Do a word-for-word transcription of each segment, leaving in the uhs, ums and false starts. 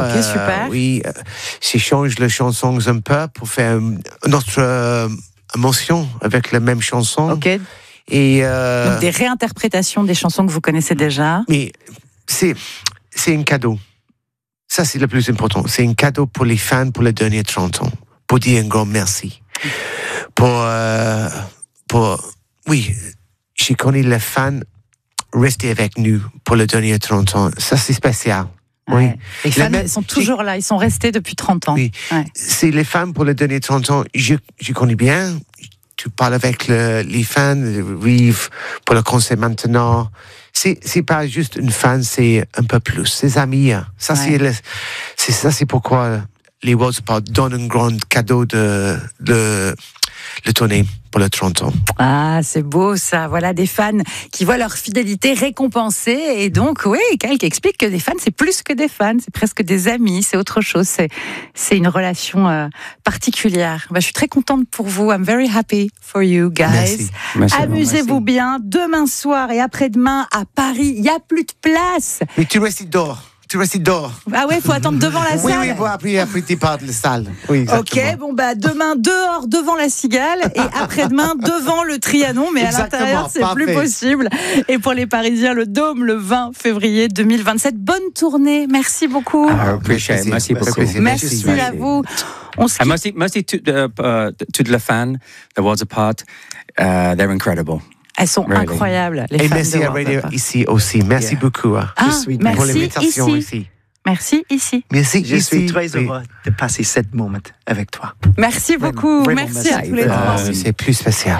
Ok, euh, super. Oui, euh, j'ai changé les chansons un peu pour faire notre euh, émotion avec la même chanson. Ok. Et euh, Donc des réinterprétations des chansons que vous connaissez déjà. mais c'est c'est un cadeau. Ça, c'est le plus important. C'est un cadeau pour les fans pour les derniers trente ans. Pour dire un grand merci. Pour, euh, pour, oui, j'ai connu les fans rester avec nous pour les derniers trente ans. Ça, c'est spécial. Ouais. Oui. Les fans, mêmes- ils sont toujours là. Ils sont restés depuis trente ans. Oui. Ouais. C'est les fans pour les derniers trente ans. Je, je connais bien. Tu parles avec le, les fans, oui, pour le concert maintenant. C'est, c'est pas juste une fan, c'est un peu plus. C'est amis. Ça, Ouais. c'est, le, c'est ça, c'est pourquoi les Worlds Apart donnent un grand cadeau de, de le tournée pour le trente ans. Ah, c'est beau ça. Voilà des fans qui voient leur fidélité récompensée. Et donc, oui, Kalk explique que des fans, c'est plus que des fans. C'est presque des amis. C'est autre chose. C'est, c'est une relation euh, particulière. Bah, je suis très contente pour vous. I'm very happy for you guys. Merci. Merci. Amusez-vous bien. Demain soir et après-demain à Paris, il n'y a plus de place. Mais tu restes dehors. Tu restes dehors. Ah ouais, il faut attendre devant la Oui, salle. oui, bon, après, après tu pars de la salle. Oui, exactement. Ok, bon bah demain dehors devant la Cigale et après-demain devant le Trianon, mais Exactement, à l'intérieur c'est parfait. plus possible. Et pour les Parisiens, le Dôme le vingt février deux mille vingt-sept. Bonne tournée, merci beaucoup. I appreciate it. Merci beaucoup. Plaisir. merci, merci. à vous. On se And quitte. merci, merci to, uh, uh, to the fan, the Worlds Apart. Uh, they're incredible. Elles sont Really. incroyables, les Et fans merci de à World Radio Apart. ici aussi. Merci Yeah. beaucoup. hein, Ah, suis- pour merci l'invitation ici. ici. Merci ici. Merci Je ici. suis très Oui. heureux de passer cette moment avec toi. Merci beaucoup. vraiment, merci à merci. tous les Euh, trois. Ah, c'est plus spécial.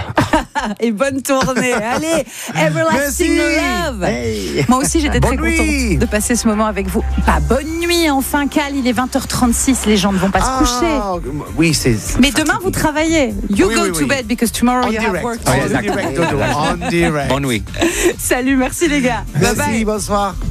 Et bonne tournée. Allez, Everlasting Merci. Love. Hey. Moi aussi, j'étais très Bonne nuit. contente de passer ce moment avec vous. Bah, bonne nuit, enfin, Cal, il est vingt heures trente-six. Les gens ne vont pas se coucher. Ah, oui, c'est. Mais demain, vous travaillez. You Oui, go oui, to oui. bed because tomorrow En you have direct. work. Oh, yeah, En exactly. direct, Dodo. En direct. Bonne nuit. Salut, merci les gars. Bye Merci, bye. bonsoir.